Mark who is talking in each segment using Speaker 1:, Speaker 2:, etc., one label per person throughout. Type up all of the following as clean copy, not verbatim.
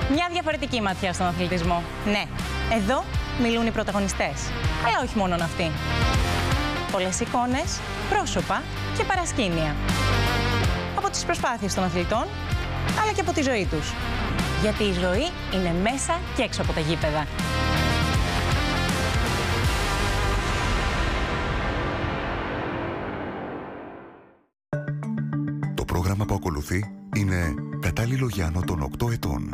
Speaker 1: Μια διαφορετική ματιά στον αθλητισμό. Ναι, εδώ μιλούν οι πρωταγωνιστές. Όχι μόνον αυτοί. Πολλές εικόνες, πρόσωπα και παρασκήνια. Από τις προσπάθειες των αθλητών, αλλά και από τη ζωή τους. Γιατί η ζωή είναι μέσα και έξω από τα γήπεδα.
Speaker 2: Το πρόγραμμα που ακολουθεί είναι κατάλληλο για άνω των 8 ετών.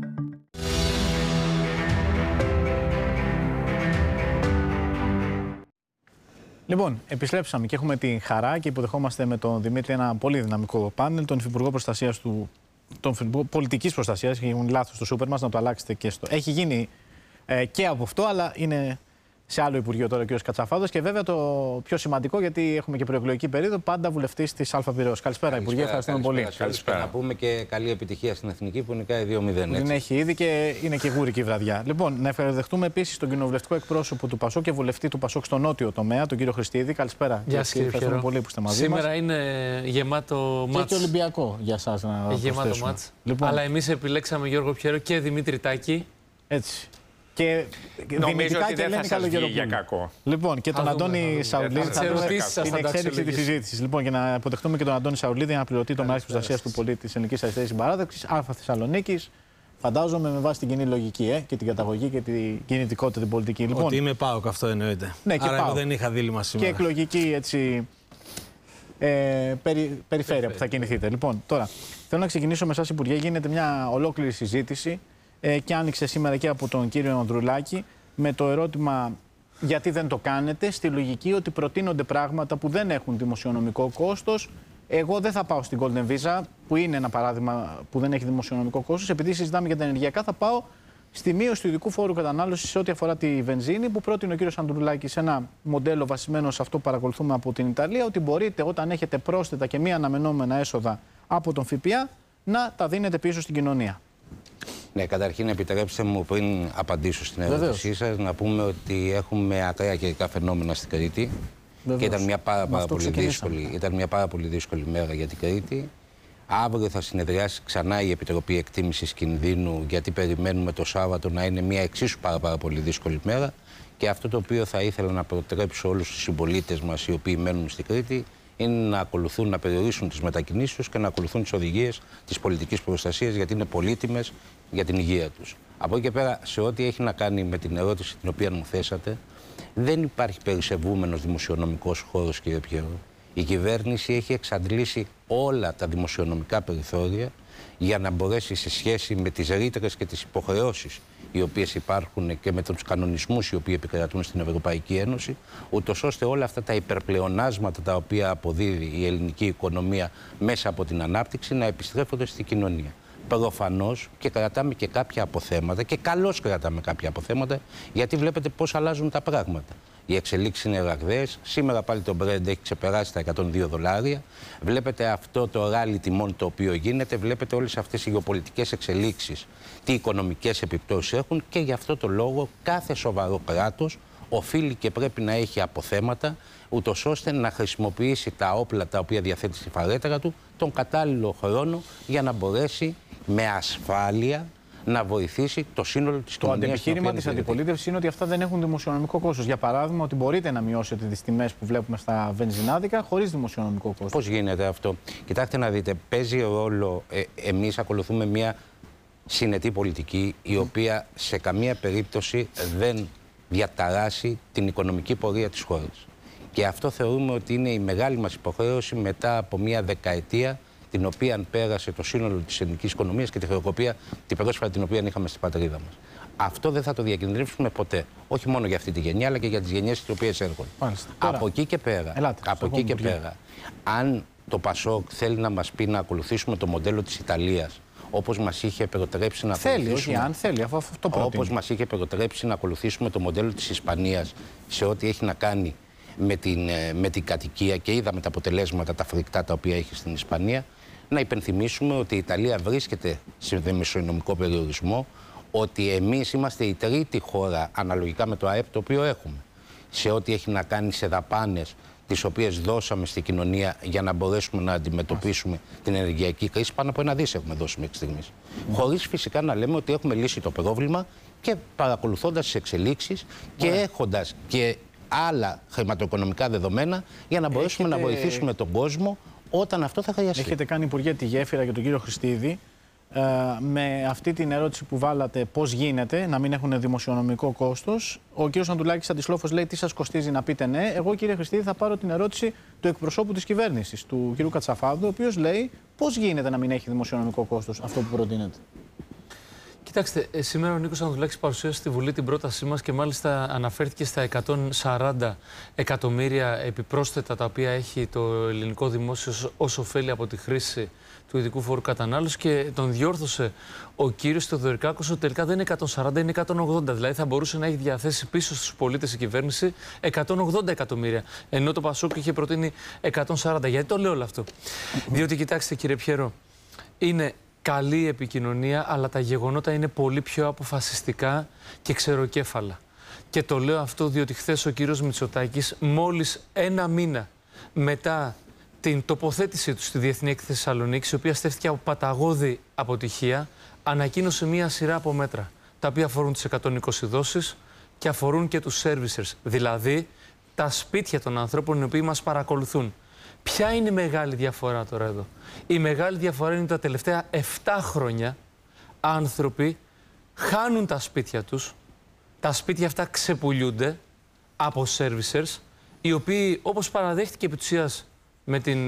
Speaker 3: Λοιπόν, επιστρέψαμε και έχουμε τη χαρά και υποδεχόμαστε με τον Δημήτρη ένα πολύ δυναμικό πάνελ, τον Υφυπουργό Προστασίας Πολιτικής Προστασίας. Έχει γίνει λάθος στο σούπερ μας, να το αλλάξετε και στο. Έχει γίνει και από αυτό, αλλά είναι σε άλλο Υπουργείο τώρα ο κ. Κατσαφάδος. Και βέβαια το πιο σημαντικό, γιατί έχουμε και προεκλογική περίοδο, πάντα βουλευτής της ΑΠ Πειραιώς. Καλησπέρα, Υπουργέ, ευχαριστούμε πολύ.
Speaker 4: Καλησπέρα. Να πούμε και καλή επιτυχία στην Εθνική που νικάει 2-0.
Speaker 3: Την έχει ήδη και είναι και γούρικη βραδιά. Λοιπόν, να ευχαριστούμε επίσης τον κοινοβουλευτικό εκπρόσωπο του ΠΑΣΟΚ και βουλευτή του ΠΑΣΟΚ στο νότιο τομέα, τον κύριο Χριστίδη. Καλησπέρα.
Speaker 5: Γεια σας,
Speaker 3: ευχαριστούμε πολύ που είστε μαζί μας.
Speaker 5: Σήμερα είναι γεμάτο μάτς.
Speaker 3: Και Ολυμπιακό για εσάς να
Speaker 5: γεμάτο μάτς.
Speaker 3: Λοιπόν.
Speaker 5: Αλλά εμείς επιλέξαμε Γιώργο Πιέρο και Δημήτρη Τάκη.
Speaker 3: Έτσι. Και
Speaker 6: νομίζω ότι δεν θα σας βγει για κακό.
Speaker 3: Λοιπόν, και τον Αντώνη Σαουλίδη θα δούμε την εξέλιξη της συζήτησης. Λοιπόν, για να υποδεχτούμε και τον Αντώνη Σαουλίδη, αναπληρωτή το Μελλοντικής Προστασίας του Πολίτη της Ελληνικής Αριστερής Συμπαράταξης, Α Θεσσαλονίκης. Φαντάζομαι με βάση την κοινή λογική και την καταγωγή και την κινητικότητα την πολιτική. Λοιπόν,
Speaker 7: ότι είμαι ΠΑΟΚ, αυτό εννοείται.
Speaker 3: Ναι, και
Speaker 7: άρα εγώ δεν είχα δίλημμα σήμερα.
Speaker 3: Και εκλογική έτσι, περιφέρεια που θα κινηθείτε. Λοιπόν, τώρα θέλω να ξεκινήσω με εσάς, Υπουργέ. Γίνεται μια ολόκληρη συζήτηση και άνοιξε σήμερα και από τον κύριο Ανδρουλάκη με το ερώτημα γιατί δεν το κάνετε, στη λογική ότι προτείνονται πράγματα που δεν έχουν δημοσιονομικό κόστος. Εγώ δεν θα πάω στην Golden Visa, που είναι ένα παράδειγμα που δεν έχει δημοσιονομικό κόστος. Επειδή συζητάμε για τα ενεργειακά, θα πάω στη μείωση του ειδικού φόρου κατανάλωσης σε ό,τι αφορά τη βενζίνη, που πρότεινε ο κύριος Ανδρουλάκης σε ένα μοντέλο βασισμένο σε αυτό που παρακολουθούμε από την Ιταλία, ότι μπορείτε όταν έχετε πρόσθετα και μη αναμενόμενα έσοδα από τον ΦΠΑ να τα δίνετε πίσω στην κοινωνία.
Speaker 4: Ναι, καταρχήν επιτρέψτε μου πριν απαντήσω στην ερώτησή σας να πούμε ότι έχουμε ακραία καιρικά φαινόμενα στην Κρήτη. Βεβαίως. Και ήταν μια πάρα πολύ δύσκολη μέρα για την Κρήτη. Αύριο θα συνεδριάσει ξανά η Επιτροπή Εκτίμησης Κινδύνου, γιατί περιμένουμε το Σάββατο να είναι μια εξίσου πάρα πολύ δύσκολη μέρα. Και αυτό το οποίο θα ήθελα να προτρέψω όλους τους συμπολίτες μας οι οποίοι μένουν στην Κρήτη είναι να ακολουθούν, να περιορίσουν τις μετακινήσεις τους και να ακολουθούν τις οδηγίες της πολιτικής προστασίας, γιατί είναι πολύτιμες για την υγεία τους. Από εκεί και πέρα, σε ό,τι έχει να κάνει με την ερώτηση την οποία μου θέσατε, δεν υπάρχει περισσευούμενος δημοσιονομικός χώρος, κύριε Πιέρο. Η κυβέρνηση έχει εξαντλήσει όλα τα δημοσιονομικά περιθώρια για να μπορέσει, σε σχέση με τις ρήτρες και τις υποχρεώσεις οι οποίες υπάρχουν και με τους κανονισμούς οι οποίοι επικρατούν στην Ευρωπαϊκή Ένωση, ούτως ώστε όλα αυτά τα υπερπλεονάσματα τα οποία αποδίδει η ελληνική οικονομία μέσα από την ανάπτυξη να επιστρέφονται στην κοινωνία. Προφανώς και κρατάμε και κάποια αποθέματα, και καλώς κρατάμε κάποια αποθέματα, γιατί βλέπετε πώς αλλάζουν τα πράγματα. Οι εξελίξεις είναι ραγδαίες. Σήμερα πάλι το Brent έχει ξεπεράσει τα $102. Βλέπετε αυτό το ράλι τιμών το οποίο γίνεται. Βλέπετε όλες αυτές οι γεωπολιτικές εξελίξεις, τι οικονομικές επιπτώσεις έχουν, και γι' αυτό το λόγο κάθε σοβαρό κράτος οφείλει και πρέπει να έχει αποθέματα, ούτως ώστε να χρησιμοποιήσει τα όπλα τα οποία διαθέτει στη φαρέτρα του τον κατάλληλο χρόνο για να μπορέσει με ασφάλεια να βοηθήσει το σύνολο της κοινωνίας.
Speaker 3: Το αντεπιχείρημα της αντιπολίτευσης είναι ότι αυτά δεν έχουν δημοσιονομικό κόστος. Για παράδειγμα, ότι μπορείτε να μειώσετε τις τιμές που βλέπουμε στα βενζινάδικα χωρίς δημοσιονομικό κόστος.
Speaker 4: Πώς γίνεται αυτό? Κοιτάξτε να δείτε, παίζει ρόλο. Εμείς ακολουθούμε μια συνετή πολιτική, η οποία σε καμία περίπτωση δεν διαταράσει την οικονομική πορεία της χώρας. Και αυτό θεωρούμε ότι είναι η μεγάλη μας υποχρέωση μετά από μια δεκαετία την οποία πέρασε το σύνολο της ελληνικής οικονομίας και τη χρεοκοπία την πρόσφατα την οποία είχαμε στην πατρίδα μας. Αυτό δεν θα το διακινδυνεύσουμε ποτέ. Όχι μόνο για αυτή τη γενιά, αλλά και για τις γενιές τις οποίες έρχονται. Από εκεί και πέρα, αν το ΠΑΣΟΚ θέλει να μας πει να ακολουθήσουμε το μοντέλο της Ιταλίας, όπως μας είχε προτρέψει να όπως μας είχε προτρέψει να ακολουθήσουμε το μοντέλο της Ισπανίας σε ό,τι έχει να κάνει με την κατοικία, και είδαμε τα αποτελέσματα τα φρικτά τα οποία έχει στην Ισπανία, να υπενθυμίσουμε ότι η Ιταλία βρίσκεται σε δημοσιονομικό περιορισμό, ότι εμείς είμαστε η τρίτη χώρα αναλογικά με το ΑΕΠ το οποίο έχουμε σε ό,τι έχει να κάνει σε δαπάνες τις οποίες δώσαμε στην κοινωνία για να μπορέσουμε να αντιμετωπίσουμε την ενεργειακή κρίση. Πάνω από 1 δις έχουμε δώσει μέχρι στιγμής. Χωρίς φυσικά να λέμε ότι έχουμε λύσει το πρόβλημα και παρακολουθώντας τις εξελίξεις και έχοντας και άλλα χρηματοοικονομικά δεδομένα για να μπορέσουμε να βοηθήσουμε τον κόσμο όταν αυτό θα χρειαστεί.
Speaker 3: Έχετε κάνει, Υπουργέ, τη γέφυρα για τον κύριο Χριστίδη. Με αυτή την ερώτηση που βάλατε, πώς γίνεται να μην έχουν δημοσιονομικό κόστος, ο κύριος Ανδρουλάκης αντισλόφως λέει τι σας κοστίζει να πείτε ναι. Εγώ, κύριε Χριστίδη, θα πάρω την ερώτηση του εκπροσώπου της κυβέρνησης, του κύριου Κατσαφάδου, ο οποίος λέει πώς γίνεται να μην έχει δημοσιονομικό κόστος αυτό που προτείνεται.
Speaker 5: Κοιτάξτε, σήμερα ο Νίκος Ανδρουλάκης παρουσίασε στη Βουλή την πρότασή μας και μάλιστα αναφέρθηκε στα 140 εκατομμύρια επιπρόσθετα τα οποία έχει το ελληνικό δημόσιο ως ωφέλη από τη χρήση του ειδικού φόρου κατανάλωσης και τον διόρθωσε ο κύριος Θεοδωρικάκος ότι τελικά δεν είναι 140, είναι 180. Δηλαδή θα μπορούσε να έχει διαθέσει πίσω στους πολίτες η κυβέρνηση 180 εκατομμύρια. Ενώ το Πασόκ είχε προτείνει 140. Γιατί το λέω όλο αυτό? Διότι κοιτάξτε, κύριε Πιέρο, είναι καλή επικοινωνία, αλλά τα γεγονότα είναι πολύ πιο αποφασιστικά και ξεροκέφαλα. Και το λέω αυτό διότι χθες ο κύριος Μητσοτάκης, μόλις 1 μήνα μετά την τοποθέτησή του στη Διεθνή Έκθεση Θεσσαλονίκης, η οποία στέφθηκε από παταγώδη αποτυχία, ανακοίνωσε μία σειρά από μέτρα, τα οποία αφορούν τις 120 δόσεις και αφορούν και τους servicers, δηλαδή τα σπίτια των ανθρώπων οι οποίοι μας παρακολουθούν. Ποια είναι η μεγάλη διαφορά τώρα εδώ? Η μεγάλη διαφορά είναι ότι τα τελευταία 7 χρόνια άνθρωποι χάνουν τα σπίτια τους, τα σπίτια αυτά ξεπουλιούνται από servicers, οι οποίοι, όπως παραδέχτηκε επί της ουσίας με την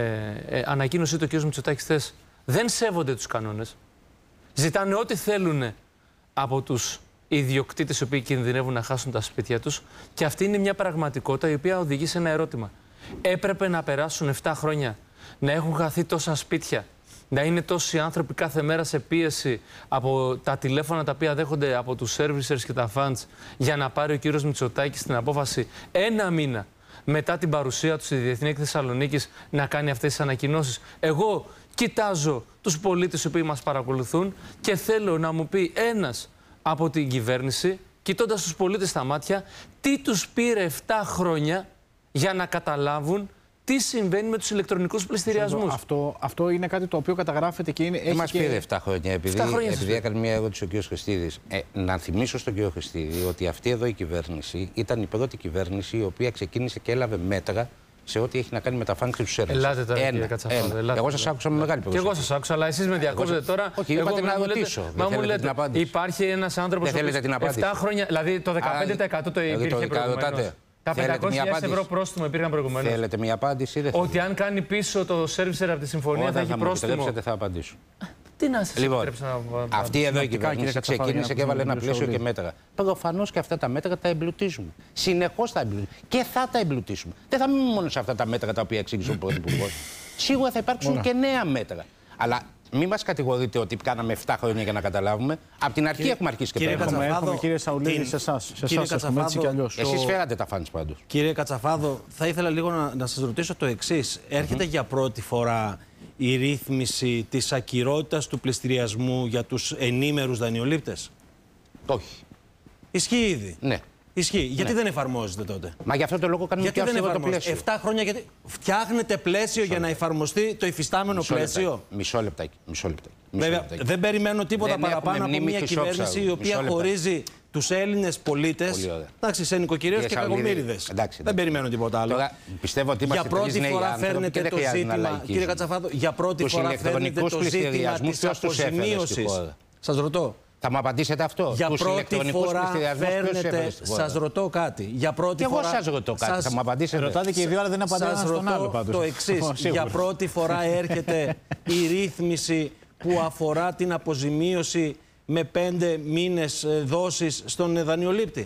Speaker 5: ανακοίνωσή του κ. Μητσοτάκης χθες, δεν σέβονται τους κανόνες, ζητάνε ό,τι θέλουν από τους ιδιοκτήτες οι οποίοι κινδυνεύουν να χάσουν τα σπίτια τους, και αυτή είναι μια πραγματικότητα η οποία οδηγεί σε ένα ερώτημα. Έπρεπε να περάσουν 7 χρόνια, να έχουν χαθεί τόσα σπίτια, να είναι τόσοι άνθρωποι κάθε μέρα σε πίεση από τα τηλέφωνα τα οποία δέχονται από τους servicers και τα funds, για να πάρει ο κύριος Μητσοτάκης την απόφαση 1 μήνα μετά την παρουσία του στη Διεθνή Έκθεση Θεσσαλονίκης να κάνει αυτές τις ανακοινώσεις? Εγώ κοιτάζω τους πολίτες οι οποίοι μας παρακολουθούν και θέλω να μου πει ένας από την κυβέρνηση, κοιτώντας τους πολίτες στα μάτια, τι τους πήρε 7 χρόνια για να καταλάβουν τι συμβαίνει με τους ηλεκτρονικούς πληστηριασμούς.
Speaker 3: Αυτό είναι κάτι το οποίο καταγράφεται και είναι.
Speaker 4: Δεν μας πήρε 7 χρόνια, επειδή έκανε μια ερώτηση ο κ. Χριστίδης. Να θυμίσω στον κ. Χριστίδη ότι αυτή εδώ η κυβέρνηση ήταν η πρώτη κυβέρνηση η οποία ξεκίνησε και έλαβε μέτρα σε ό,τι έχει να κάνει με τα φαν και τους services.
Speaker 5: Ελάτε τώρα, κύριε Κατσαφάδο.
Speaker 4: Εγώ σας άκουσα με μεγάλη προσοχή.
Speaker 5: Και εγώ σας άκουσα, αλλά εσείς με διακόψετε τώρα.
Speaker 4: Όχι, είπατε να ρωτήσω.
Speaker 5: Μα μου λέτε, υπάρχει ένας άνθρωπος που 7 χρόνια, δηλαδή το 15% το υπήρχε προηγουμένως. Τα 500.000 ευρώ πρόστιμο υπήρχαν προηγουμένως.
Speaker 4: Θέλετε μια απάντηση?
Speaker 5: Ότι αν κάνει πίσω το servicer από τη συμφωνία θα έχει πρόστιμο.
Speaker 4: Όταν θα απαντήσω.
Speaker 5: Τι να σας επιτρέψω να απαντήσω?
Speaker 4: Αυτή εδώ η κυβέρνηση ξεκίνησε και έβαλε ένα πλαίσιο και μέτρα. Προφανώς και αυτά τα μέτρα τα εμπλουτίζουμε. Συνεχώς τα εμπλουτίζουμε. Και θα τα εμπλουτίσουμε. Δεν θα μείνουμε μόνο σε αυτά τα μέτρα τα οποία εξήγησε ο Πρωθυπουργός. Σίγουρα θα υπάρξουν και νέα μέτρα. Αλλά μην μας κατηγορείτε ότι κάναμε 7 χρόνια για να καταλάβουμε. Από την αρχή έχουμε αρχίσει και
Speaker 3: πέρα. Έχουμε, κύριε Σαουλίδη, σε εσάς. Έτσι κι αλλιώς.
Speaker 4: Εσείς φέρατε τα φάνης πάντως.
Speaker 7: Κύριε Κατσαφάδο, θα ήθελα λίγο να σας ρωτήσω το εξής. Έρχεται για πρώτη φορά η ρύθμιση της ακυρότητας του πληστηριασμού για τους ενήμερους δανειολήπτες?
Speaker 4: Όχι.
Speaker 7: Ισχύει ήδη?
Speaker 4: Ναι.
Speaker 7: Ισχύει. Γιατί δεν εφαρμόζεται τότε?
Speaker 4: Μα γι' αυτό το λόγο κάνουμε
Speaker 7: γιατί δεν εφαρμόζεται? 7 χρόνια γιατί φτιάχνετε πλαίσιο για να εφαρμοστεί το υφιστάμενο πλαίσιο?
Speaker 4: Μισό λεπτάκι.
Speaker 7: Βέβαια, δεν περιμένω τίποτα παραπάνω από μια κυβέρνηση η οποία χωρίζει τους Έλληνες πολίτες σε νοικοκυρέους και κακομοίριδες. Δεν περιμένω τίποτα άλλο.
Speaker 4: Τώρα, πιστεύω ότι
Speaker 7: για πρώτη φορά φέρνετε το ζήτημα, κύριε Κατσαφάδο, για πρώτη φορά φέρνετε το ζήτημα της αποζημίωσης. Σας ρωτώ.
Speaker 4: Θα μου απαντήσετε αυτό?
Speaker 7: Για πρώτη φορά φέρνετε. Σας ρωτώ κάτι. Για πρώτη φορά.
Speaker 4: Εγώ σας ρωτώ κάτι. Θα μου απαντήσετε?
Speaker 3: Ρωτάτε και οι δύο, αλλά δεν απαντάτε ένας στον άλλο πάντως.
Speaker 7: Το εξής. Για πρώτη φορά έρχεται η ρύθμιση που αφορά την αποζημίωση με 5 μήνες δόσεις στον δανειολήπτη.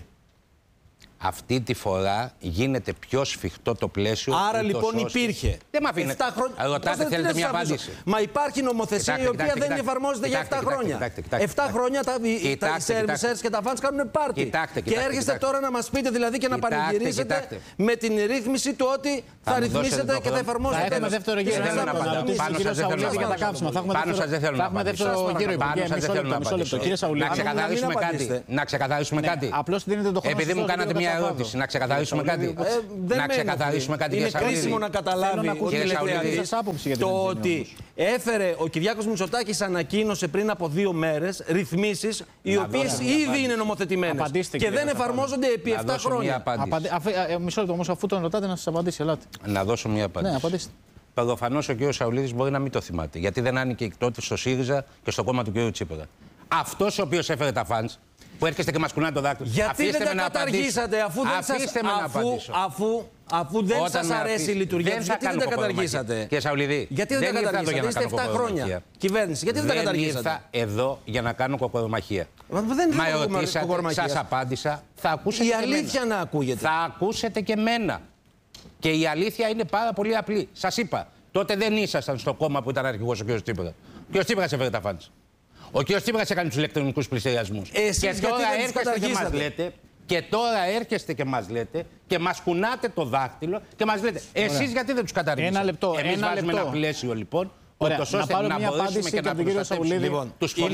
Speaker 4: Αυτή τη φορά γίνεται πιο σφιχτό το πλαίσιο.
Speaker 7: Άρα λοιπόν υπήρχε.
Speaker 4: Δεν με αφήνετε. Ρωτάτε, θέλετε μια απάντηση?
Speaker 7: Μα υπάρχει νομοθεσία η οποία δεν εφαρμόζεται για 7 χρόνια. 7 χρόνια τα servicers και τα funds κάνουν πάρτι. Και έρχεστε τώρα να μας πείτε δηλαδή και να πανηγυρίσετε με την ρύθμιση του ότι θα ρυθμίσετε και θα εφαρμόσετε.
Speaker 3: Θα έχουμε δεύτερο γύρο.
Speaker 4: Πάνω σας δεν θέλω να απαντήσω.
Speaker 3: Κύριε Σαουλίδη,
Speaker 4: να ξεκαθαρίσουμε κάτι. Επειδή μου κάνατε μια μια ερώτηση, να ξεκαθαρίσουμε κάτι. Να ξεκαθαρίσουμε κάτι για Σαουλίδη.
Speaker 7: Είναι κρίσιμο να καταλάβει το ότι έφερε ο Κυριάκος Μητσοτάκης, ανακοίνωσε πριν από 2 μέρες ρυθμίσεις οι οποίες ήδη είναι νομοθετημένες και δεν εφαρμόζονται επί 7 χρόνια.
Speaker 3: Μισό λεπτό όμως, αφού τον ρωτάτε, να σας απαντήσει. Ελάτε.
Speaker 4: Να δώσω μια απάντηση.
Speaker 3: Ναι, απαντήστε.
Speaker 4: Προφανώς ο κ. Σαουλίδης μπορεί να μην το θυμάται, γιατί δεν άνοιγε τότε στο ΣΥΡΙΖΑ και στο κόμμα του κ. Τσίπρα. Αυτός ο οποίος έφερε τα φαντς, που έρχεστε και μας κουνάτε το δάκτυλο.
Speaker 7: Γιατί δεν τα καταργήσατε, αφού δεν σας αρέσει η λειτουργία τους, γιατί δεν τα καταργήσατε?
Speaker 4: Κύριε Σαουλίδη,
Speaker 7: γιατί δεν τα καταργήσατε? Είστε 7 χρόνια κυβέρνηση. Γιατί δεν τα καταργήσατε?
Speaker 4: Δεν ήρθα εδώ για να κάνω κοκορομαχία. Μα ερωτήσατε, σας απάντησα, θα ακούσετε
Speaker 7: η
Speaker 4: και
Speaker 7: αλήθεια
Speaker 4: μένα.
Speaker 7: να ακούγεται.
Speaker 4: Θα ακούσετε και μένα. Και η αλήθεια είναι πάρα πολύ απλή. Σας είπα, τότε δεν ήσασταν στο κόμμα που ήταν αρχηγός ο κ. Τσίπρα. Ο κ. Τσίπρας έφερε τα φαντς. Ο κ. Τσίπρας έκανε τους ηλεκτρονικούς πληστηριασμούς. Και τώρα έρχεστε και μας λέτε, και μας λέτε και μας κουνάτε το δάχτυλο και μας λέτε, εσείς γιατί δεν τους καταργήσατε?
Speaker 3: Ένα λεπτό.
Speaker 4: Εμείς βάζουμε ένα πλαίσιο λοιπόν.
Speaker 3: Ωραία, να πάρω μια απάντηση και από τον κύριο Σαουλίδη.
Speaker 4: Λοιπόν,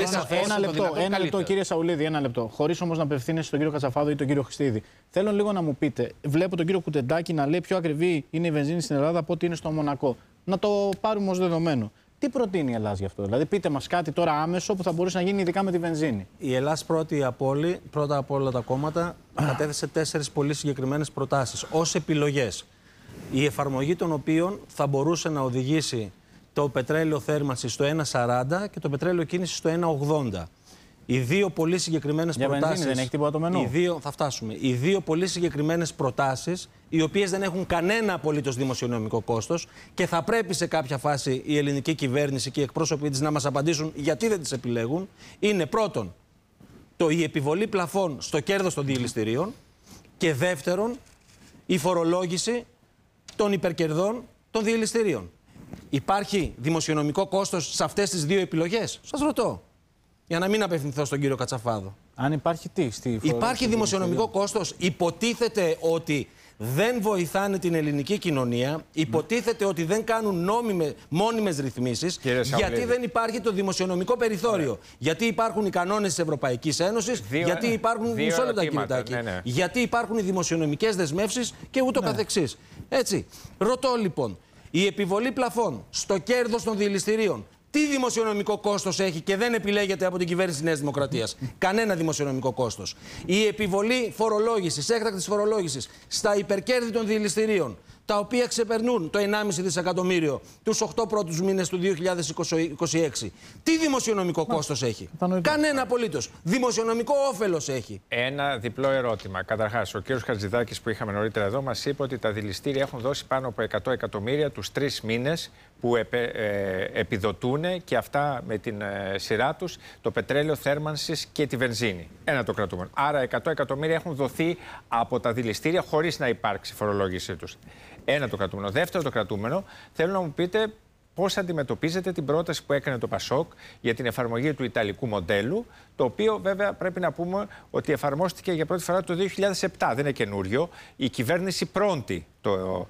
Speaker 3: ένα λεπτό, κύριε Σαουλίδη, ένα λεπτό. Χωρίς όμως να απευθύνεσαι στον κύριο Κατσαφάδο ή τον κύριο Χριστίδη. Θέλω λίγο να μου πείτε, βλέπω τον κύριο Κουτεντάκη να λέει πιο ακριβή είναι η βενζίνη στην Ελλάδα από ό,τι είναι στο Μονακό. Να το πάρουμε ως δεδομένο. Τι προτείνει η Ελλάδα γι' αυτό? Δηλαδή, πείτε μας κάτι τώρα άμεσο που θα μπορούσε να γίνει ειδικά με τη βενζίνη.
Speaker 7: Η Ελλάδα πρώτα απ' όλα τα κόμματα, κατέθεσε 4 πολύ συγκεκριμένες προτάσεις ως επιλογές. Η εφαρμογή των οποίων θα μπορούσε να οδηγήσει το πετρέλαιο θέρμανση στο 1,40 και το πετρέλαιο κίνηση στο 1,80. Οι 2 πολύ συγκεκριμένες προτάσεις.
Speaker 3: Δεν έχει τίποτα το μενού.
Speaker 7: Θα φτάσουμε. Οι 2 πολύ συγκεκριμένες προτάσεις, οι οποίες δεν έχουν κανένα απολύτως δημοσιονομικό κόστος και θα πρέπει σε κάποια φάση η ελληνική κυβέρνηση και οι εκπρόσωποι της να μας απαντήσουν γιατί δεν τις επιλέγουν, είναι πρώτον η επιβολή πλαφών στο κέρδος των διελιστηρίων και δεύτερον η φορολόγηση των υπερκερδών των διελιστηρίων. Υπάρχει δημοσιονομικό κόστος σε αυτές τις 2 επιλογές? Σας ρωτώ. Για να μην απευθυνθώ στον κύριο Κατσαφάδο.
Speaker 3: Αν υπάρχει τι?
Speaker 7: Υπάρχει δημοσιονομικό κόστος. Υποτίθεται ότι δεν βοηθάνε την ελληνική κοινωνία. Υποτίθεται ότι δεν κάνουν μόνιμες ρυθμίσεις. Γιατί δεν υπάρχει το δημοσιονομικό περιθώριο. Γιατί υπάρχουν οι κανόνες της Ευρωπαϊκής Ένωσης. Γιατί υπάρχουν. Μισό λεπτό, κύριε Τάκη. Γιατί υπάρχουν οι δημοσιονομικές δεσμεύσεις και ούτω καθεξής. Έτσι. Ρωτώ λοιπόν, η επιβολή πλαφών στο κέρδος των διελιστηρίων, τι δημοσιονομικό κόστος έχει και δεν επιλέγεται από την κυβέρνηση της Νέας Δημοκρατίας? Κανένα δημοσιονομικό κόστος. Η επιβολή φορολόγησης, έκτακτης φορολόγησης στα υπερκέρδη των διελιστηρίων, τα οποία ξεπερνούν το 1,5 δισεκατομμύριο τους 8 πρώτους μήνες του 2026. Τι δημοσιονομικό κόστος έχει? Κανένα απολύτως. Δημοσιονομικό όφελος έχει.
Speaker 6: Ένα διπλό ερώτημα. Καταρχάς, ο κ. Χατζηδάκης που είχαμε νωρίτερα εδώ μας είπε ότι τα δηληστήρια έχουν δώσει πάνω από 100 εκατομμύρια τους 3 μήνες που επιδοτούν και αυτά με την σειρά τους το πετρέλαιο θέρμανσης και τη βενζίνη. Ένα το κρατούμενο. Άρα 100 εκατομμύρια έχουν δοθεί από τα δηληστήρια χωρίς να υπάρξει φορολόγησή τους. Ένα το κρατούμενο. Δεύτερο το κρατούμενο, θέλω να μου πείτε πώς αντιμετωπίζετε την πρόταση που έκανε το ΠΑΣΟΚ για την εφαρμογή του ιταλικού μοντέλου, το οποίο βέβαια πρέπει να πούμε ότι εφαρμόστηκε για πρώτη φορά το 2007. Δεν είναι καινούριο. Η κυβέρνηση Πρόντι το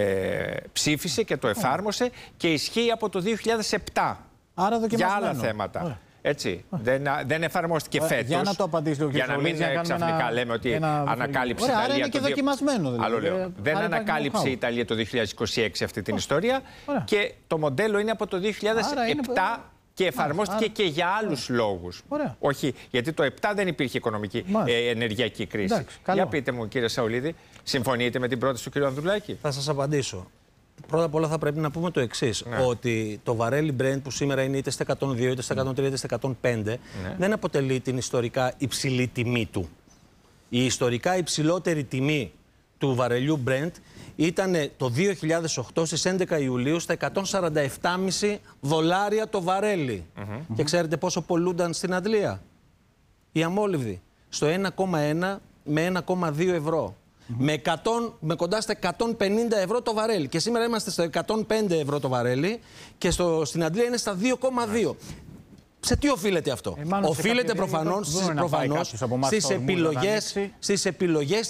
Speaker 6: ψήφισε και το εφάρμοσε και ισχύει από το 2007 για άλλα θέματα. Έτσι. Δεν εφαρμόστηκε φέτος.
Speaker 3: Για να το απαντήσει ο κ.
Speaker 6: Για να μην ξαφνικά λέμε ότι ανακάλυψε η Ιταλία.
Speaker 3: Άρα είναι και δοκιμασμένο δηλαδή.
Speaker 6: Δεν ανακάλυψε η Ιταλία το 2026 αυτή την ιστορία και το μοντέλο είναι από το 2007 και εφαρμόστηκε και για άλλους λόγους. Όχι, γιατί το 2007 δεν υπήρχε οικονομική ενεργειακή κρίση. Για πείτε μου, κύριε Σαουλίδη, συμφωνείτε με την πρόταση του κ. Ανδρουλάκη?
Speaker 7: Θα σας απαντήσω. Πρώτα απ' όλα θα πρέπει να πούμε το εξής, ότι το βαρέλι Brent που σήμερα είναι είτε στα 102, είτε στα 103, είτε στα 105, δεν αποτελεί την ιστορικά υψηλή τιμή του. Η ιστορικά υψηλότερη τιμή του βαρελιού Brent ήταν το 2008 στις 11 Ιουλίου στα $147,5 το βαρέλι. Και ξέρετε πόσο πολλούνταν στην Αντλία? Οι αμόλυβδοι στο 1,1 με 1,2 ευρώ. Με κοντά στα 150 ευρώ το βαρέλι. Και σήμερα είμαστε στα 105 ευρώ το βαρέλι και στην Αντλία είναι στα 2,2. Σε τι οφείλεται αυτό? Οφείλεται προφανώς στις επιλογές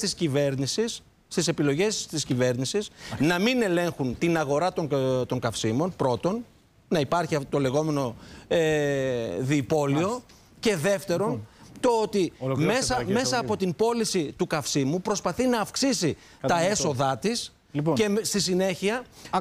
Speaker 7: της κυβέρνησης να μην ελέγχουν την αγορά των καυσίμων, πρώτον, να υπάρχει αυτό το λεγόμενο διυπόλιο, και δεύτερον, το ότι μέσα από την πώληση του καυσίμου προσπαθεί να αυξήσει τα έσοδά της και στη συνέχεια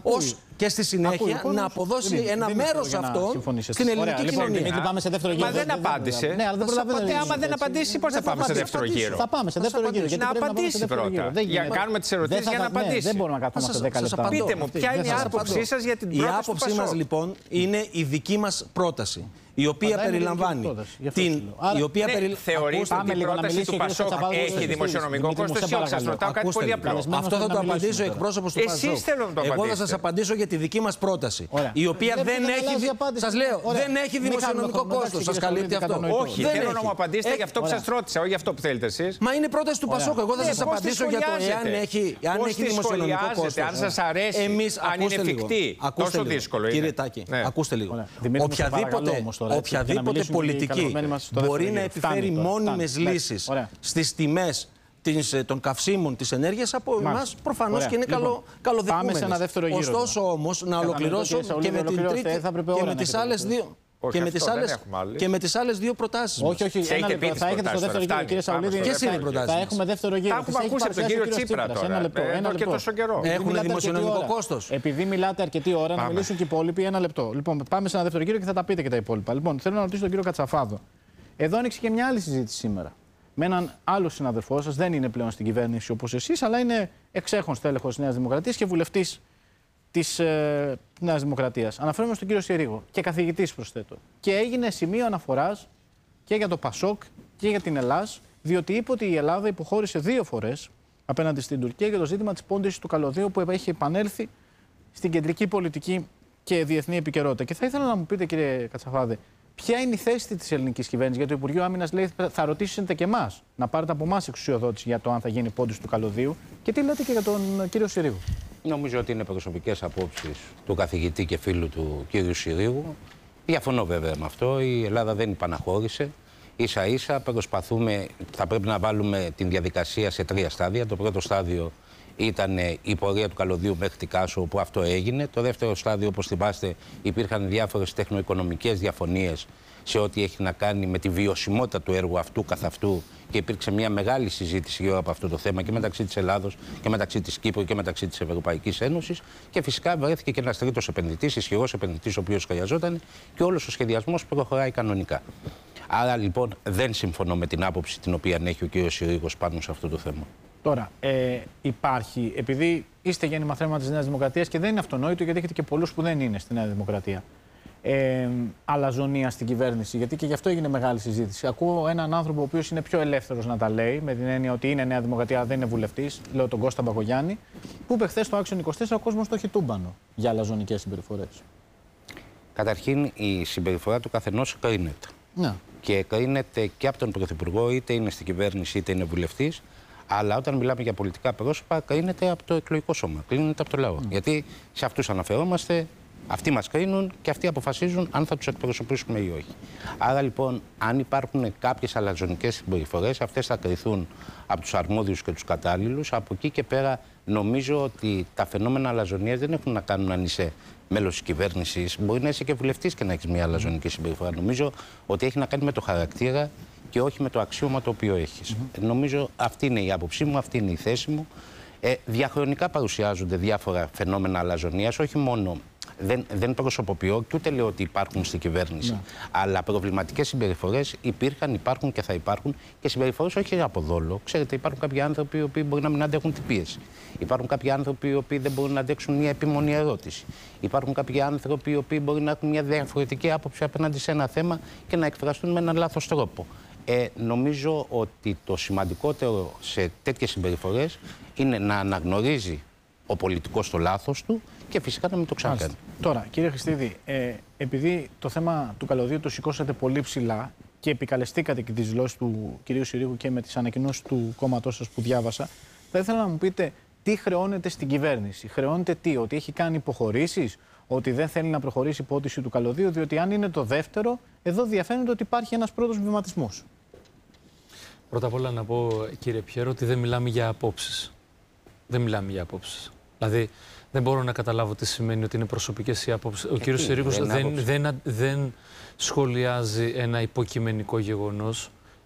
Speaker 7: να αποδώσει ένα μέρος αυτών στην ελληνική κοινωνία.
Speaker 3: Πάμε σε δεύτερο γύρο.
Speaker 6: Μα δεν απάντησε.
Speaker 3: Ναι, αλλά δεν προλαβαίνω.
Speaker 6: Άμα δεν απαντήσει, πώς θα πάμε σε δεύτερο γύρο?
Speaker 3: Θα πάμε σε δεύτερο γύρο.
Speaker 6: Να απαντήσει πρώτα. Για να κάνουμε τις ερωτήσεις για να απαντήσει.
Speaker 3: Δεν μπορούμε να καθόμαστε 10 λεπτά.
Speaker 6: Πείτε μου, ποια είναι η άποψή σας για την πρόταση?
Speaker 7: Η άποψή μας λοιπόν είναι η δική μας πρόταση, η οποία περιλαμβάνει
Speaker 6: θεωρείτε ότι η πρόταση του Πασόκ έχει δημοσιονομικό κόστος ή όχι? Σας ρωτάω κάτι πολύ απλό.
Speaker 7: Αυτό θα το απαντήσει ο εκπρόσωπος του Πασόκ.
Speaker 6: Εσείς θέλω να το απαντήσετε.
Speaker 7: Εγώ θα σας απαντήσω για τη δική μας πρόταση, η οποία δεν έχει δημοσιονομικό κόστος. Σας καλύπτει αυτό?
Speaker 6: Όχι, θέλω να μου απαντήσετε για αυτό που σας ρώτησα, όχι για αυτό που θέλετε εσείς.
Speaker 7: Μα είναι πρόταση του Πασόκ. Εγώ θα σας απαντήσω για το εάν έχει δημοσιονομικό κόστος.
Speaker 6: Αν σας αρέσει, αν είναι εφικτή. Τόσο δύσκολο είναι.
Speaker 7: Κύριε Τάκη, ακούστε λίγο. Οποιαδήποτε πολιτική μπορεί να επιφέρει μόνιμες λύσεις στις τιμές των καυσίμων της ενέργειας από εμάς προφανώς και είναι καλοδεχούμενες. Ωστόσο όμως να ολοκληρώσω και με την τρίτη και με τις άλλες δύο. Και με τις άλλες δύο προτάσεις.
Speaker 3: Όχι. Θα έχετε στο δεύτερο γύρο, κύριε Σαουλίδη.
Speaker 7: Ποιες είναι οι προτάσεις?
Speaker 3: Θα έχουμε δεύτερο γύρο.
Speaker 6: Τα έχουμε ακούσει από τον κύριο Τσίπρα τώρα. Ένα και τόσο καιρό.
Speaker 7: Έχουν δημοσιονομικό κόστος.
Speaker 3: Επειδή μιλάτε αρκετή ώρα, να μιλήσουν και οι υπόλοιποι ένα λεπτό. Λοιπόν, πάμε σε ένα δεύτερο γύρο και θα τα πείτε και τα υπόλοιπα. Λοιπόν, θέλω να ρωτήσω τον κύριο Κατσαφάδο. Εδώ άνοιξε και μια άλλη συζήτηση σήμερα. Με έναν άλλο συναδελφό σας, δεν είναι πλέον στην κυβέρνηση όπως εσείς, αλλά είναι εξέχον στέλεχος της Νέας Δημοκρατίας και βουλευτής της Νέας Δημοκρατίας. Αναφέρομαι στον κύριο Συρίγο και καθηγητής, προσθέτω. Και έγινε σημείο αναφοράς και για το Πασόκ και για την Ελλάς, διότι είπε ότι η Ελλάδα υποχώρησε 2 φορές απέναντι στην Τουρκία για το ζήτημα της πώντησης του καλωδίου που έχει επανέλθει στην κεντρική πολιτική και διεθνή επικαιρότητα. Και θα ήθελα να μου πείτε, κύριε Κατσαφάδε, ποια είναι η θέση της ελληνικής κυβέρνησης? Γιατί το Υπουργείο Άμυνας λέει θα ρωτήσετε και εμάς να πάρετε από εμάς εξουσιοδότηση για το αν θα γίνει πώντηση του καλωδίου. Και τι λέτε και για τον κύριο Συρίγο?
Speaker 4: Νομίζω ότι είναι προσωπικές απόψεις του καθηγητή και φίλου του κύριου Συρίγου. Διαφωνώ βέβαια με αυτό. Η Ελλάδα δεν υπαναχώρησε. Ίσα-ίσα προσπαθούμε, θα πρέπει να βάλουμε την διαδικασία σε 3 στάδια. Το πρώτο στάδιο ήταν η πορεία του καλωδίου μέχρι την Κάσο, όπου αυτό έγινε. Το δεύτερο στάδιο, όπως θυμάστε, υπήρχαν διάφορες τεχνοοικονομικές διαφωνίες σε ό,τι έχει να κάνει με τη βιωσιμότητα του έργου αυτού καθ' αυτού και υπήρξε μια μεγάλη συζήτηση γύρω από αυτό το θέμα και μεταξύ της Ελλάδος και μεταξύ της Κύπρου και μεταξύ της Ευρωπαϊκής Ένωσης και φυσικά βρέθηκε και ένας τρίτος επενδυτής, ισχυρός επενδυτής, ο οποίος χρειαζόταν και όλος ο σχεδιασμός προχωράει κανονικά. Άρα λοιπόν δεν συμφωνώ με την άποψη την οποία έχει ο κ. Συρίγος πάνω σε αυτό το θέμα.
Speaker 3: Τώρα, υπάρχει, επειδή είστε γέννημα θέμα της Νέας Δημοκρατίας και δεν είναι αυτονόητο γιατί έχετε και πολλούς που δεν είναι στη Νέα Δημοκρατία. Αλαζονία στην κυβέρνηση, γιατί και γι' αυτό έγινε μεγάλη συζήτηση. Ακούω έναν άνθρωπο ο οποίος είναι πιο ελεύθερος να τα λέει, με την έννοια ότι είναι Νέα Δημοκρατία, δεν είναι βουλευτής, λέω τον Κώστα Μπακογιάννη, που είπε χθες στο Action 24 ο κόσμος το έχει τούμπανο για αλαζονικές συμπεριφορές.
Speaker 4: Καταρχήν, η συμπεριφορά του καθενός κρίνεται.
Speaker 3: Ναι. Και
Speaker 4: κρίνεται και από τον Πρωθυπουργό, είτε είναι στην κυβέρνηση είτε είναι βουλευτής. Αλλά όταν μιλάμε για πολιτικά πρόσωπα, κρίνεται από το εκλογικό σώμα, κρίνεται από το λαό. Γιατί σε αυτούς αναφερόμαστε, αυτοί μας κρίνουν και αυτοί αποφασίζουν αν θα τους εκπροσωπήσουμε ή όχι. Άρα λοιπόν, αν υπάρχουν κάποιες αλαζονικές συμπεριφορές, αυτές θα κριθούν από τους αρμόδιους και τους κατάλληλους. Από εκεί και πέρα, νομίζω ότι τα φαινόμενα αλαζονίας δεν έχουν να κάνουν αν είσαι μέλος της κυβέρνησης. Μπορεί να είσαι και βουλευτής και να έχεις μια αλαζονική συμπεριφορά. Νομίζω ότι έχει να κάνει με το χαρακτήρα και όχι με το αξίωμα το οποίο έχεις. Νομίζω αυτή είναι η άποψή μου, αυτή είναι η θέση μου. Διαχρονικά παρουσιάζονται διάφορα φαινόμενα αλαζονίας, όχι μόνο. Δεν προσωποποιώ και ούτε λέω ότι υπάρχουν στην κυβέρνηση. Ναι. Αλλά προβληματικές συμπεριφορές υπήρχαν, υπάρχουν και θα υπάρχουν και συμπεριφορές όχι από δόλο. Ξέρετε, υπάρχουν κάποιοι άνθρωποι οι οποίοι μπορεί να μην αντέχουν την πίεση. Υπάρχουν κάποιοι άνθρωποι οι οποίοι δεν μπορούν να αντέξουν μια επίμονη ερώτηση. Υπάρχουν κάποιοι άνθρωποι οι οποίοι μπορεί να έχουν μια διαφορετική άποψη απέναντι σε ένα θέμα και να εκφραστούν με έναν λάθος τρόπο. Νομίζω ότι το σημαντικότερο σε τέτοιες συμπεριφορές είναι να αναγνωρίζει ο πολιτικός το λάθος του και φυσικά να μην το ξανακάνει.
Speaker 3: Τώρα, κύριε Χριστίδη, επειδή το θέμα του καλωδίου το σηκώσατε πολύ ψηλά και επικαλεστήκατε και τις δηλώσεις του κυρίου Συρίγου και με τις ανακοινώσεις του κόμματός σας που διάβασα, θα ήθελα να μου πείτε τι χρεώνεται στην κυβέρνηση. Χρεώνεται τι, ότι έχει κάνει υποχωρήσεις, ότι δεν θέλει να προχωρήσει η πώντηση του καλωδίου, διότι αν είναι το δεύτερο, εδώ διαφαίνεται ότι υπάρχει ένας πρώτος βηματισμός.
Speaker 5: Πρώτα απ' όλα να πω, κύριε Πιέρο, ότι δεν μιλάμε για απόψεις. Δεν μιλάμε για απόψεις. Δηλαδή, δεν μπορώ να καταλάβω τι σημαίνει ότι είναι προσωπικές οι απόψεις. Ο κύριος Συρίγος δεν σχολιάζει ένα υποκειμενικό γεγονός.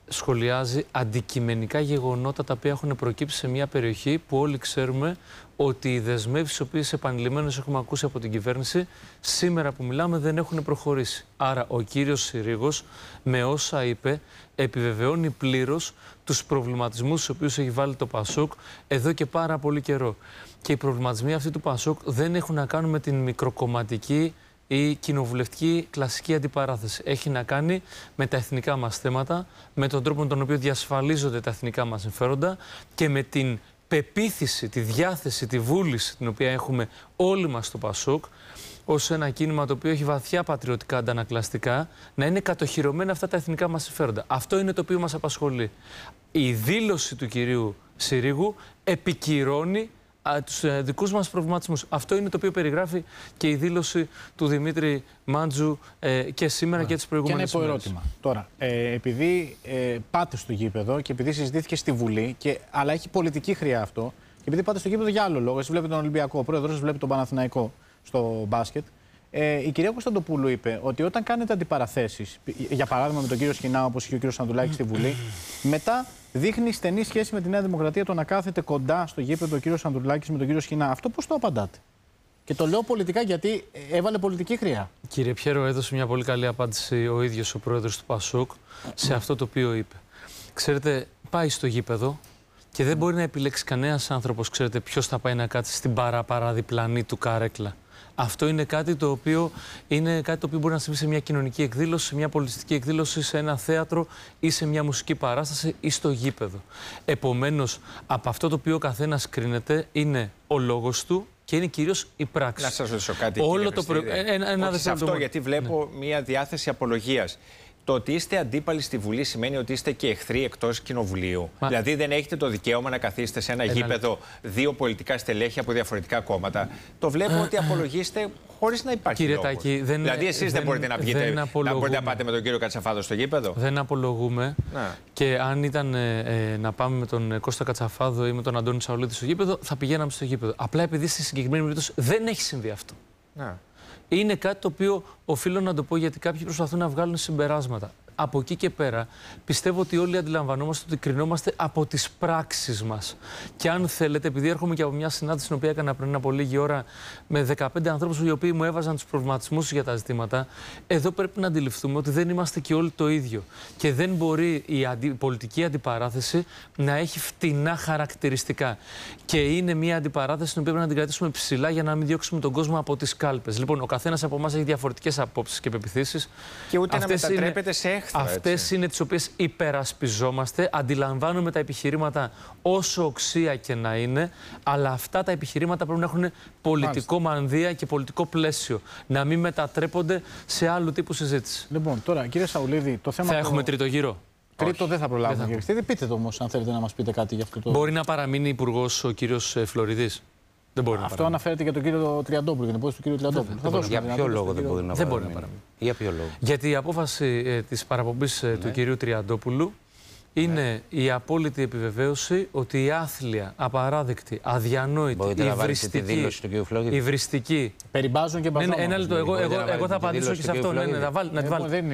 Speaker 5: σχολιάζει αντικειμενικά γεγονότα τα οποία έχουν προκύψει σε μια περιοχή που όλοι ξέρουμε ότι οι δεσμεύσεις οι οποίες επανειλημμένως έχουμε ακούσει από την κυβέρνηση σήμερα που μιλάμε δεν έχουν προχωρήσει. Άρα ο κύριος Συρίγος με όσα είπε επιβεβαιώνει πλήρως τους προβληματισμούς στους οποίους έχει βάλει το ΠΑΣΟΚ εδώ και πάρα πολύ καιρό. Και οι προβληματισμοί αυτοί του ΠΑΣΟΚ δεν έχουν να κάνουν με την μικροκομματική η κοινοβουλευτική κλασική αντιπαράθεση. Έχει να κάνει με τα εθνικά μας θέματα, με τον τρόπο με τον οποίο διασφαλίζονται τα εθνικά μας συμφέροντα και με την πεποίθηση, τη διάθεση, τη βούληση την οποία έχουμε όλοι μας στο ΠΑΣΟΚ ως ένα κίνημα το οποίο έχει βαθιά πατριωτικά αντανακλαστικά να είναι κατοχυρωμένα αυτά τα εθνικά μας συμφέροντα. Αυτό είναι το οποίο μας απασχολεί. Η δήλωση του κυρίου Συρίγου επικυρώνει τους δικούς μας προβληματισμούς. Αυτό είναι το οποίο περιγράφει και η δήλωση του Δημήτρη Μάντζου και σήμερα και τις προηγούμενες μέρες.
Speaker 3: Και ένα υποερώτημα. Τώρα, επειδή πάτε στο γήπεδο και επειδή συζητήθηκε στη Βουλή, αλλά έχει πολιτική χρειά αυτό, και επειδή πάτε στο γήπεδο για άλλο λόγο, εσείς βλέπετε τον Ολυμπιακό, ο πρόεδρος βλέπει τον Παναθηναϊκό στο μπάσκετ, η κυρία Κωνσταντοπούλου είπε ότι όταν κάνετε αντιπαραθέσεις, για παράδειγμα με τον κύριο Σχοινά, όπως είχε ο κύριος Ανδρουλάκης στη Βουλή, μετά δείχνει στενή σχέση με τη Νέα Δημοκρατία το να κάθεται κοντά στο γήπεδο ο κύριος Ανδρουλάκης με τον κύριο Σχοινά. Αυτό πώς το απαντάτε? Και το λέω πολιτικά γιατί έβαλε πολιτική χρειά.
Speaker 5: Κύριε Πιέρο, έδωσε μια πολύ καλή απάντηση ο ίδιος ο πρόεδρος του ΠΑΣΟΚ σε αυτό το οποίο είπε. Ξέρετε, πάει στο γήπεδο και δεν μπορεί να επιλέξει κανένας άνθρωπος, ξέρετε, ποιος θα πάει να κάτσει στην παραδιπλανή του καρέκλα. Αυτό είναι κάτι το οποίο μπορεί να συμβεί σε μια κοινωνική εκδήλωση, σε μια πολιτιστική εκδήλωση, σε ένα θέατρο ή σε μια μουσική παράσταση ή στο γήπεδο. Επομένως, από αυτό το οποίο ο καθένας κρίνεται είναι ο λόγος του και είναι κυρίως η πράξη.
Speaker 6: Να σας ρωτήσω κάτι, κύριε Χριστίδη. Σε αυτό, γιατί βλέπω μια διάθεση απολογίας. Το ότι είστε αντίπαλοι στη Βουλή σημαίνει ότι είστε και εχθροί εκτός κοινοβουλίου. Δηλαδή δεν έχετε το δικαίωμα να καθίσετε σε ένα γήπεδο δύο πολιτικά στελέχη από διαφορετικά κόμματα. Το βλέπω ότι απολογείστε χωρίς να υπάρχει λόγος.
Speaker 5: Τάκη,
Speaker 6: δηλαδή εσείς δεν μπορείτε να βγείτε, να μπορείτε να πάτε με τον κύριο Κατσαφάδο στο γήπεδο.
Speaker 5: Δεν απολογούμε. Και αν ήταν να πάμε με τον Κώστα Κατσαφάδο ή με τον Αντώνη Σαουλίδη στο γήπεδο, θα πηγαίναμε στο γήπεδο. Απλά επειδή στη συγκεκριμένη περίπτωση δεν έχει συμβεί αυτό. Είναι κάτι το οποίο οφείλω να το πω γιατί κάποιοι προσπαθούν να βγάλουν συμπεράσματα. Από εκεί και πέρα πιστεύω ότι όλοι αντιλαμβανόμαστε ότι κρινόμαστε από τις πράξεις μας. Και αν θέλετε, επειδή έρχομαι και από μια συνάντηση την οποία έκανα πριν από λίγη ώρα με 15 ανθρώπους οι οποίοι μου έβαζαν τους προβληματισμούς για τα ζητήματα, εδώ πρέπει να αντιληφθούμε ότι δεν είμαστε και όλοι το ίδιο. Και δεν μπορεί η πολιτική αντιπαράθεση να έχει φτηνά χαρακτηριστικά. Και είναι μια αντιπαράθεση την οποία πρέπει να την κρατήσουμε ψηλά για να μην διώξουμε τον κόσμο από τις κάλπες. Λοιπόν, ο καθένας από εμάς έχει διαφορετικές απόψεις και πεποιθήσεις.
Speaker 6: Και ούτε να μετατρέπεται σε έχθρο.
Speaker 5: Αυτές είναι τις οποίες υπερασπιζόμαστε. Αντιλαμβάνουμε τα επιχειρήματα όσο οξία και να είναι, αλλά αυτά τα επιχειρήματα πρέπει να έχουν πολιτικό μανδύα και πολιτικό πλαίσιο. Να μην μετατρέπονται σε άλλου τύπου συζήτηση.
Speaker 3: Λοιπόν, τώρα, κύριε Σαουλίδη, το θέμα.
Speaker 5: Θα έχουμε τρίτο γύρο.
Speaker 3: Τρίτο δεν θα προλάβουμε, κύριε Χριστίδη. Πείτε το όμως, αν θέλετε να μας πείτε κάτι για αυτό το.
Speaker 5: Μπορεί να παραμείνει υπουργός ο κύριος Φλωριδής. Δεν μπορεί
Speaker 3: αυτό αναφέρεται για τον κύριο Τριαντόπουλο, για την υπόθεση του κύριου Τριαντόπουλου.
Speaker 4: Για ποιο λόγο δεν μπορεί να παραμείνει? Για ποιο λόγο?
Speaker 5: Γιατί η απόφαση της παραπομπής του κυρίου Τριαντόπουλου είναι η απόλυτη επιβεβαίωση ότι η άθλια, απαράδεκτη, αδιανόητη, υβριστική.
Speaker 3: Περιμπάζουν και μπαζόμουν.
Speaker 5: Ένα λεπτό, εγώ θα απαντήσω και σε αυτό. Να τη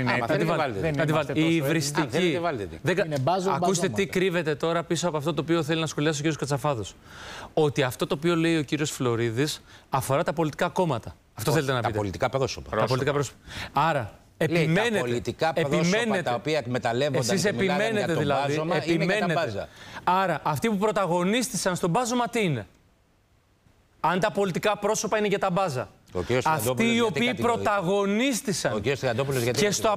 Speaker 5: βάλετε. Η υβριστική. Ακούστε τι κρύβεται τώρα πίσω από αυτό το οποίο θέλει να σχολιάσει ο κύριος Κατσαφάδος. Ότι αυτό το οποίο λέει ο κύριος Φλωρίδης αφορά τα πολιτικά κόμματα. Αυτό θέλετε να πείτε?
Speaker 4: Τα πολιτικά πρόσωπα.
Speaker 5: Άρα.
Speaker 4: Επιμένετε. Τα πολιτικά πρόσωπα τα οποία εκμεταλλεύονταν
Speaker 5: εσείς επιμένετε
Speaker 4: το
Speaker 5: δηλαδή.
Speaker 4: μπάζωμα είναι και τα μπάζα.
Speaker 5: Άρα αυτοί που πρωταγωνίστησαν στον μπάζωμα τι είναι? Αν τα πολιτικά πρόσωπα είναι για τα μπάζα. Αυτοί οι οποίοι πρωταγωνίστησαν και στο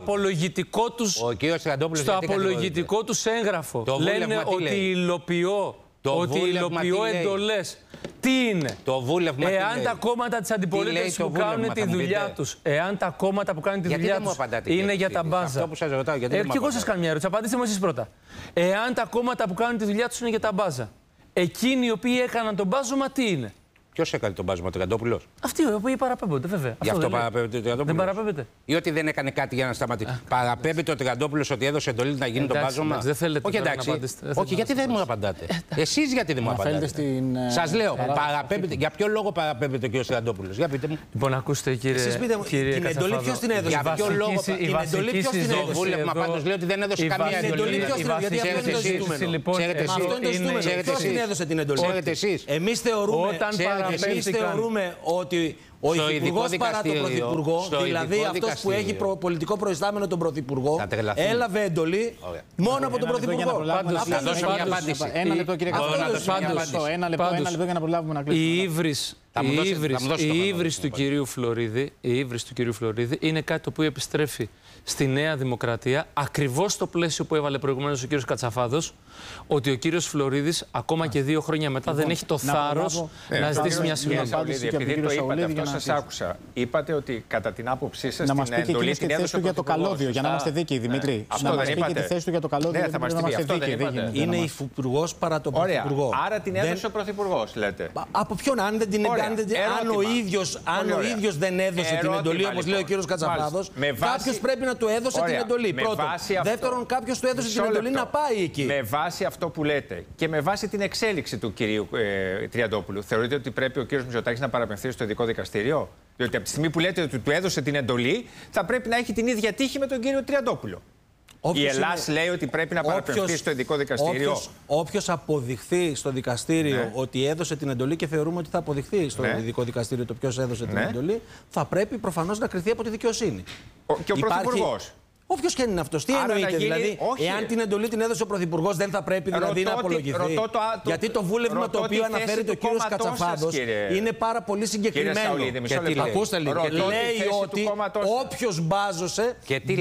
Speaker 5: απολογητικό τους έγγραφο λένε ότι υλοποιώ εντολές. Τι είναι? Εάν τα κόμματα της αντιπολίτευσης που κάνουν τη δουλειά τους, εάν τα κόμματα που κάνουν τη δουλειά τους είναι για τα μπάζα. Και εγώ σας κάνω μια ερώτηση. Απαντήστε μου εσείς πρώτα. Εάν τα κόμματα που κάνουν τη δουλειά τους είναι για τα μπάζα, εκείνοι οι οποίοι έκαναν τον μπάζωμα τι είναι?
Speaker 4: Ποιος έκανε τον μπάζωμα, ο Τριαντόπουλος?
Speaker 5: Αυτοί που παραπέμπονται, βέβαια.
Speaker 4: Γι' αυτό παραπέμπεται ο Τριαντόπουλος.
Speaker 5: Δεν παραπέμπεται.
Speaker 4: Ή ότι δεν έκανε κάτι για να σταματήσει. Παραπέμπεται ο Τριαντόπουλος ότι έδωσε εντολή να γίνει τον μπάζωμα?
Speaker 5: Δεν θέλετε.
Speaker 4: Όχι, εντάξει. Όχι, γιατί δεν μου απαντάτε? Εσείς γιατί δεν μου απαντάτε? Σας λέω, παραπέμπεται. Για ποιο λόγο παραπέμπεται ο κ. Τριαντόπουλος? Για πείτε μου.
Speaker 5: Λοιπόν, ακούστε, κύριε
Speaker 7: την εντολή ποιος την έδωσε?
Speaker 4: Για ποιο λόγο?
Speaker 7: Την εντολή ποιος την έδωσε?
Speaker 4: Βούλευμα πάντως λέει ότι δεν έδωσε καμία εντολή.
Speaker 7: Ξέρετε εσείς. Αυτό είναι το ζητούμενο. Ποιος την έδωσε την εντολή? Εμείς θεωρούμε ότι ο Υφυπουργός παρά τον Πρωθυπουργό, δηλαδή αυτός που έχει πολιτικό προϊστάμενο τον Πρωθυπουργό, έλαβε εντολή μόνο από τον Πρωθυπουργό.
Speaker 3: Να δώσω μια απάντηση. Ένα λεπτό, κύριε Κατσαφάδο. Ένα λεπτό για να προλάβουμε να κλείσουμε.
Speaker 5: Η ύβρις του κυρίου Φλωρίδη είναι κάτι το οποίο επιστρέφει στη Νέα Δημοκρατία ακριβώς στο πλαίσιο που έβαλε προηγουμένως ο κύριος Κατσαφάδος, ότι ο κύριος Φλωρίδης ακόμα και 2 χρόνια μετά δεν έχει το θάρρος να ζητήσει μια συγγνώμη.
Speaker 6: Επειδή το είπατε, αυτό σας άκουσα. Είπατε ότι κατά την άποψή σας την εντολή την έδωσε
Speaker 3: για το καλώδιο, για να είμαστε δίκαιοι, Δημήτρη. Να μας πει και τη θέση του για το καλώδιο, για να είμαστε δίκαιοι.
Speaker 7: Είναι υφυπουργός παρά τον Πρωθυπουργό.
Speaker 6: Άρα την έδωσε ο Πρωθυπουργός, λέτε.
Speaker 7: Από ποιον, αν ο ίδιος δεν έδωσε την εντολή, όπως λέει ο κύριος Κατσαφάδος, κάποιος πρέπει να του έδωσε την εντολή. Πρώτον. Δεύτερον, κάποιος του έδωσε την εντολή να πάει εκεί.
Speaker 6: Με βάση αυτό που λέτε και με βάση την εξέλιξη του κυρίου Τριαντόπουλου, θεωρείτε ότι πρέπει ο κύριος Μητσοτάκης να παραπεμφθεί στο ειδικό δικαστήριο? Διότι από τη στιγμή που λέτε ότι του έδωσε την εντολή, θα πρέπει να έχει την ίδια τύχη με τον κύριο Τριαντόπουλο. Η Ελλάς λέει ότι πρέπει να παραπεμφθεί στο ειδικό δικαστήριο.
Speaker 7: Όποιος αποδειχθεί στο δικαστήριο ότι έδωσε την εντολή, και θεωρούμε ότι θα αποδειχθεί στο ειδικό δικαστήριο το ποιος έδωσε την εντολή, θα πρέπει προφανώς να κριθεί από τη δικαιοσύνη.
Speaker 6: Και ο Πρωθυπουργός.
Speaker 7: Όποιος και είναι αυτός. Τι εννοείται, δηλαδή, εάν την εντολή την έδωσε ο Πρωθυπουργός, δεν θα πρέπει δηλαδή να απολογηθεί? Γιατί το βούλευμα το οποίο αναφέρεται ο κύριος Κατσαφάδος είναι πάρα πολύ συγκεκριμένο. Ακούστε λίγο. Λέει ότι όποιος μπάζωσε.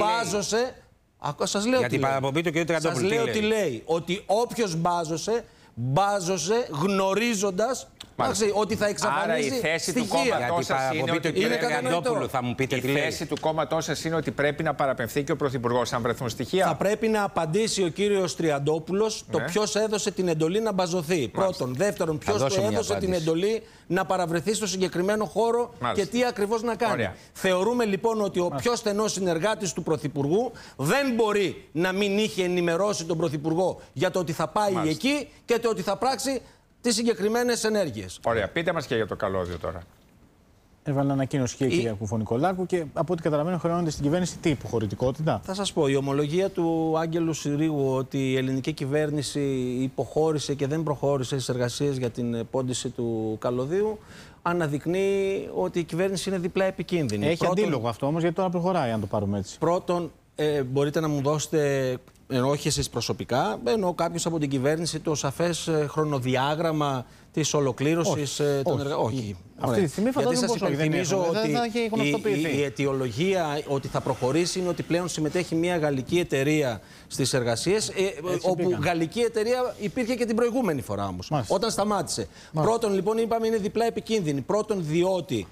Speaker 7: Σας λέω τι λέει. Ότι όποιος μπάζωσε γνωρίζοντας ότι θα εξαφανίσει
Speaker 6: η θέση
Speaker 7: στοιχεία.
Speaker 6: του κόμματός σας είναι ότι
Speaker 4: θα μου πείτε
Speaker 6: η θέση του κόμματός σας είναι ότι πρέπει να παραπεμφθεί και ο Πρωθυπουργός αν βρεθούν στοιχεία.
Speaker 7: Θα πρέπει να απαντήσει ο κύριος Τριαντόπουλος το ποιος έδωσε την εντολή να μπαζωθεί. Πρώτον. Δεύτερον, ποιος του έδωσε την εντολή να παραβρεθεί στο συγκεκριμένο χώρο και τι ακριβώς να κάνει. Θεωρούμε λοιπόν ότι ο πιο στενός συνεργάτης του Πρωθυπουργού δεν μπορεί να μην είχε ενημερώσει τον Πρωθυπουργό για το ότι θα πάει εκεί και το ότι θα πράξει τις συγκεκριμένες ενέργειες.
Speaker 6: Ωραία, πείτε μας και για το καλώδιο τώρα.
Speaker 3: Έβαλε ανακοίνωση και η κυρία Κουφωνικολάκου και από ό,τι καταλαβαίνω χρεώνεται στην κυβέρνηση τι υποχωρητικότητα?
Speaker 7: Θα σας πω, η ομολογία του Άγγελου Συρίγου ότι η ελληνική κυβέρνηση υποχώρησε και δεν προχώρησε στις εργασίες για την πόντιση του καλωδίου αναδεικνύει ότι η κυβέρνηση είναι διπλά επικίνδυνη.
Speaker 3: Έχει αντίλογο αυτό όμως, γιατί τώρα προχωράει, αν το πάρουμε έτσι.
Speaker 7: Πρώτον, μπορείτε να μου δώσετε, όχι εσείς προσωπικά, ενώ κάποιος από την κυβέρνηση, το σαφές χρονοδιάγραμμα της ολοκλήρωσης των εργασιών? Όχι.
Speaker 3: Αυτή τη στιγμή φαντάζομαι πως
Speaker 7: υπενθυμίζω ότι η αιτιολογία ότι θα προχωρήσει είναι ότι πλέον συμμετέχει μια γαλλική εταιρεία στις εργασίες, όπου γαλλική εταιρεία υπήρχε και την προηγούμενη φορά όμως, όταν σταμάτησε. Πρώτον, λοιπόν, είπαμε είναι διπλά επικίνδυνη. Πρώτον, διότι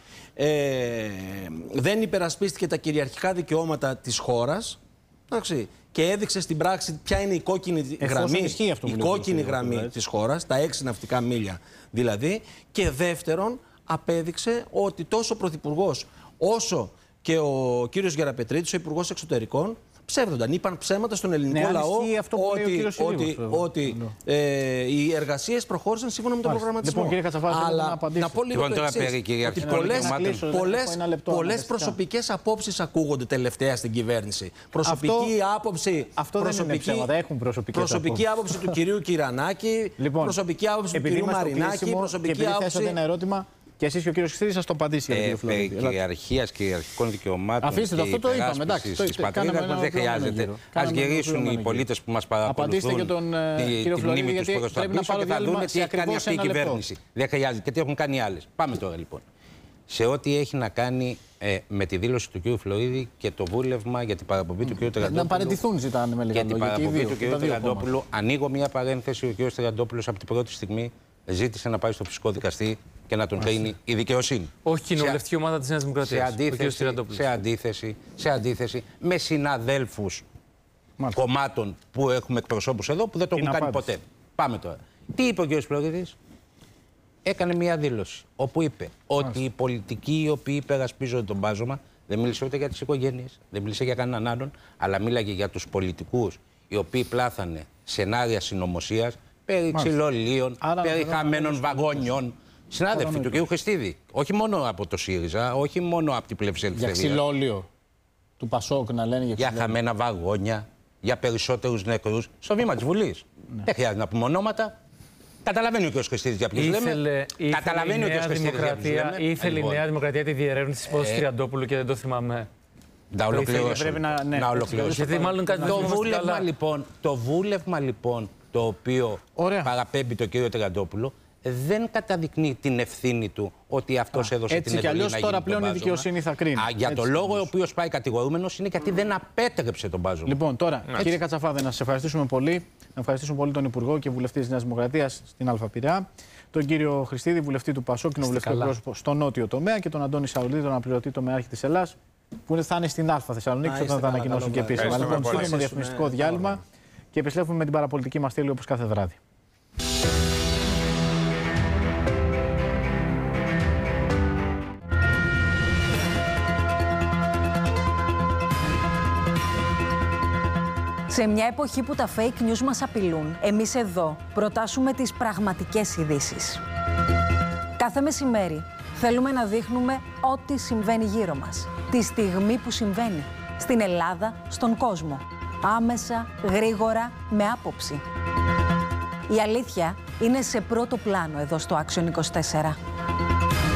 Speaker 7: δεν υπερασπίστηκε τα κυριαρχικά δικαιώματα της χώρας. Εντάξει, και έδειξε στην πράξη ποια είναι η κόκκινη γραμμή της χώρας, τα 6 ναυτικά μίλια δηλαδή. Και δεύτερον, απέδειξε ότι τόσο ο Πρωθυπουργός όσο και ο κύριος Γεραπετρίτης, ο Υπουργός Εξωτερικών, ψεύδονταν. Είπαν ψέματα στον ελληνικό λαό ότι οι εργασίες προχώρησαν σύμφωνα με τον προγραμματισμό.
Speaker 3: Λοιπόν, κύριε Κατσαφάδη,
Speaker 7: αλλά να πω λίγο το εξής, πολλές προσωπικές απόψεις ακούγονται τελευταία στην κυβέρνηση. Προσωπική άποψη.
Speaker 3: Αυτό δεν είναι ψέματα, έχουν
Speaker 7: προσωπική άποψη του κυρίου Κυρανάκη, προσωπική άποψη του κυρίου Μαρινάκη, προσωπική άποψη.
Speaker 3: Ένα ερώτημα. Και εσείς και ο κύριος Χριστίδης σας το απαντήσει για τον κύριο Φλωρίδη.
Speaker 4: Κυριαρχίας, κυριαρχικών δικαιωμάτων.
Speaker 3: Αφήστε το, αυτό το είπαμε. Εντάξει,
Speaker 4: της πατρίδας δεν χρειάζεται. Ας γυρίσουν οι πολίτες που μας παρακολουθούν
Speaker 3: και τον κύριο Φλωρίδη, γιατί πρέπει να πάρω
Speaker 4: και θα δουν τι έχει κάνει αυτή η κυβέρνηση. Δεν χρειάζεται και τι έχουν κάνει άλλες. Πάμε τώρα λοιπόν. Σε ό,τι έχει να κάνει με τη δήλωση του κ. Φλωρίδη και το βούλευμα για την παραπομπή του κ. Τριαντόπουλου.
Speaker 3: Να παραιτηθούν, ζητάνε με λίγα λόγια.
Speaker 4: Για την παραπομπή του κ. Τριαντόπουλου, ανοίγω μια παρένθεση. Ο κ. Τριαντόπουλος από την πρώτη στιγμή ζήτησε να πάει στο φυσικό δικαστή και να τον κρίνει η δικαιοσύνη.
Speaker 5: Όχι κοινοβουλευτική ομάδα της Νέας Δημοκρατίας.
Speaker 4: Σε αντίθεση με συναδέλφους κομμάτων που έχουμε εκπροσώπους εδώ που δεν το έχουν κάνει ποτέ. Πάμε τώρα. Τι είπε ο κ. Φλωρίδης? έκανε μια δήλωση όπου είπε ότι οι πολιτικοί οι οποίοι υπερασπίζονται τον μπάζωμα, δεν μίλησε ούτε για τις οικογένειες, δεν μίλησε για κανέναν άλλον, αλλά μίλαγε για τους πολιτικούς οι οποίοι πλάθανε σενάρια συνωμοσίας περί ξυλολίων, περί χαμένων βαγόνιων. Συνάδελφοι του κ. Χριστίδη, όχι μόνο από το ΣΥΡΙΖΑ, όχι μόνο από την πλευρά της Ελευθερίας.
Speaker 3: Για ξυλόλιο του Πασόκ να λένε
Speaker 4: για χαμένα βαγόνια, για περισσότερους νεκρούς στο βήμα της Βουλής. Ναι. Δεν χρειάζεται να πούμε ονόματα. Καταλαβαίνει ο κ. Χριστίδης για ποιους λέμε. Καταλαβαίνει ο κ. Χριστίδης για ποιους λέμε.
Speaker 5: Ήθελε η Νέα Δημοκρατία τη διερεύνηση της υπόθεσης Τριαντόπουλου και δεν το θυμάμαι.
Speaker 4: Να ολοκληρώσω.
Speaker 3: Να
Speaker 4: ολοκληρώσω. Το βούλευμα λοιπόν το οποίο παραπέμπει τον κύριο Τριαντόπουλο δεν καταδεικνύει την ευθύνη του ότι αυτός έδωσε την εντολή να γίνει.
Speaker 3: Τώρα πλέον η δικαιοσύνη θα κρίνει.
Speaker 4: Για τον λόγο ο οποίος πάει κατηγορούμενος είναι γιατί δεν απέτρεψε τον μπάζωμα.
Speaker 3: Λοιπόν, τώρα, κύριε Κατσαφάδε, να σας ευχαριστήσουμε πολύ. Να ευχαριστήσουμε πολύ τον Υπουργό και βουλευτή της Νέας Δημοκρατίας στην Α Πειραιά, τον κύριο Χριστίδη, βουλευτή του ΠΑΣΟΚ, κοινοβουλευτικό πρόσωπο στο νότιο τομέα, και τον Αντώνη Σαουλίδη, τον αναπληρωτή τομεάρχη της Ελλάδας, που θα είναι στην Α Θεσσαλονίκη όταν θα ανακοινώσουν και επίσημα. Λοιπόν, σύντομο διαφημιστικό διάλειμμα και επιστρέφουμε με την παραπολιτική μας τέλεια όπως κάθε βράδυ.
Speaker 8: Σε μια εποχή που τα fake news μας απειλούν, εμείς εδώ προτάσουμε τις πραγματικές ειδήσεις. Κάθε μεσημέρι θέλουμε να δείχνουμε ό,τι συμβαίνει γύρω μας, τη στιγμή που συμβαίνει, στην Ελλάδα, στον κόσμο. Άμεσα, γρήγορα, με άποψη. Η αλήθεια είναι σε πρώτο πλάνο εδώ στο Action 24.